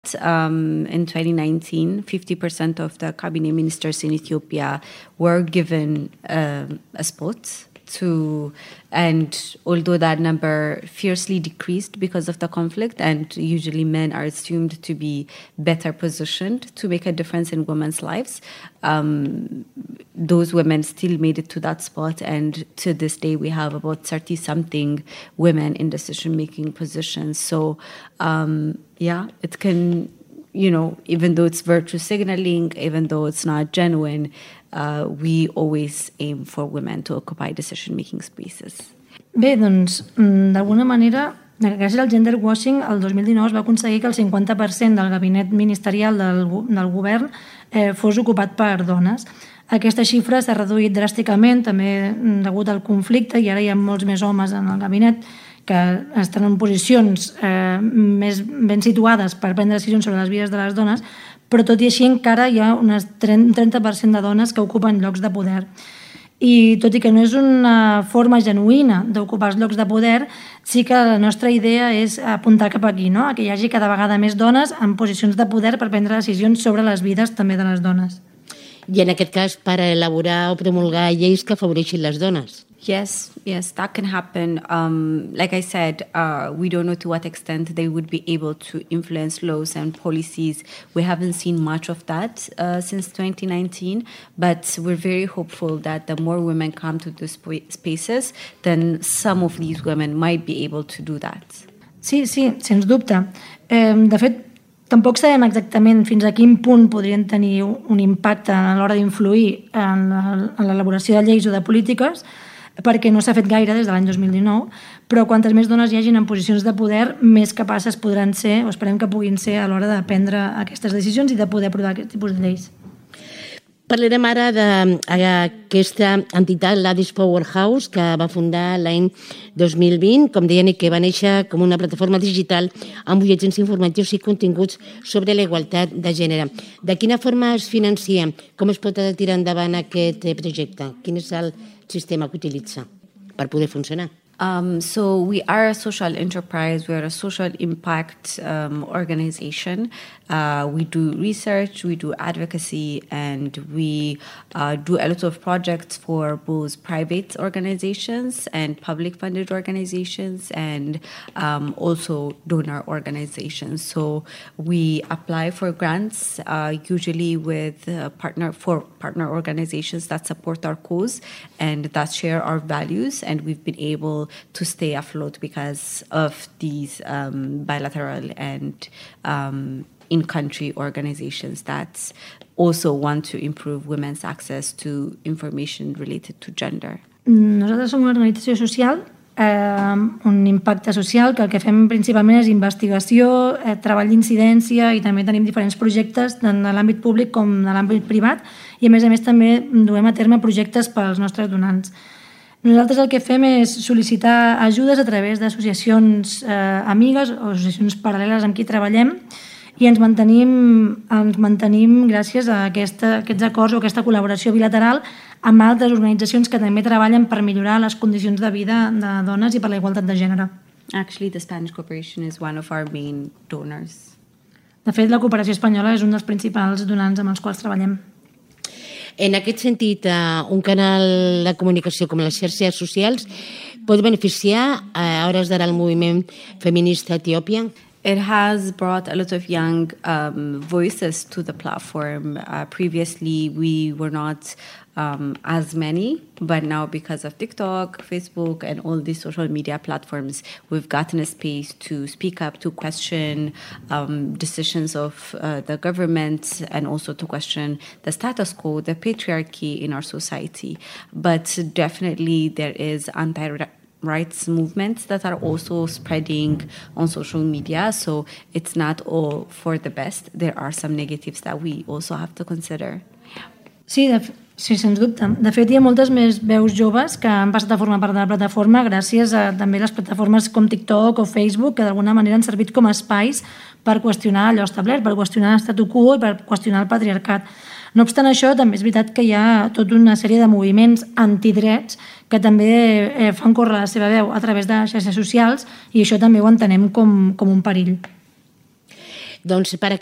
In 2019, 50% of the cabinet ministers in Ethiopia were given a spot and although that number fiercely decreased because of the conflict, and usually men are assumed to be better positioned to make a difference in women's lives, those women still made it to that spot, and to this day we have about 30-something women in decision-making positions. So it can, even though it's virtue signaling, even though it's not genuine, we always aim for women to occupy decision-making spaces. Bé, doncs, d'alguna manera, gràcies al gender washing, el 2019 es va aconseguir que el 50% del gabinet ministerial del govern fos ocupat per dones. Aquesta xifra s'ha reduït dràsticament, també degut al conflicte, i ara hi ha molts més homes en el gabinet que estan en posicions més ben situades per prendre decisions sobre les vides de les dones, però tot i així encara hi ha un 30% de dones que ocupen llocs de poder. I tot i que no és una forma genuïna d'ocupar els llocs de poder, sí que la nostra idea és apuntar cap aquí, no? Que hi hagi cada vegada més dones en posicions de poder per prendre decisions sobre les vides també de les dones. I en aquest cas per elaborar o promulgar lleis que afavoreixin les dones. Yes, that can happen. Like I said, we don't know to what extent they would be able to influence laws and policies. We haven't seen much of that since 2019, but we're very hopeful that the more women come to these spaces, then some of these women might be able to do that. Sí, sens dubte. De fet, tampoc sabem exactament fins a quin punt podrien tenir un impacte a l'hora d'influir en l'elaboració de lleis o de polítiques, perquè no s'ha fet gaire des de l'any 2019, però quantes més dones hi hagin en posicions de poder, més capaces podran ser, o esperem que puguin ser, a l'hora de prendre aquestes decisions i de poder aprovar aquest tipus de lleis. Parlarem ara d'aquesta entitat, Ladies Powerhouse, que va fundar l'any 2020, com deien, i que va néixer com una plataforma digital amb butlletins informatius i continguts sobre la igualtat de gènere. De quina forma es financia? Com es pot tirar endavant aquest projecte? Quin és el sistema que utilitza per poder funcionar? So we are a social enterprise. We are a social impact organization. We do research, we do advocacy, and we do a lot of projects for both private organizations and public-funded organizations, and also donor organizations. So we apply for grants, usually with partner organizations that support our cause and that share our values, and we've been able to stay afloat because of these bilateral and in-country organizations that also want to improve women's access to information related to gender. Nosaltres som una organització social, un impacte social, que el que fem principalment és investigació, treball d'incidència, i també tenim diferents projectes tant de l'àmbit públic com de l'àmbit privat, i a més també duem a terme projectes pels nostres donants. Nosaltres el que fem és sol·licitar ajudes a través d'associacions amigues o associacions paral·leles amb qui treballem, i ens mantenim gràcies a aquests acords o aquesta col·laboració bilateral amb altres organitzacions que també treballen per millorar les condicions de vida de dones i per la igualtat de gènere. Actually, the Spanish Cooperation is one of our main donors. De fet, la cooperació espanyola és un dels principals donants amb els quals treballem. En aquest sentit, un canal de comunicació com les xarxes socials pot beneficiar a hores d'ara el moviment feminista a Etiòpia? It has brought a lot of young voices to the platform. Previously, we were not as many, but now because of TikTok, Facebook, and all these social media platforms, we've gotten a space to speak up, to question decisions of the government, and also to question the status quo, the patriarchy in our society. But definitely there is rights movements that are also spreading on social media, so it's not all for the best. There are some negatives that we also have to consider. Sí, sens dubte. De fet, hi ha moltes més veus joves que han passat a formar part de la plataforma gràcies a també les plataformes com TikTok o Facebook, que d'alguna manera han servit com a espais per qüestionar allò establert, per qüestionar l'estatu quo i per qüestionar el patriarcat. No obstant això, també és veritat que hi ha tota una sèrie de moviments antidrets que també fan córrer la seva veu a través de xarxes socials, i això també ho entenem com un perill. Doncs per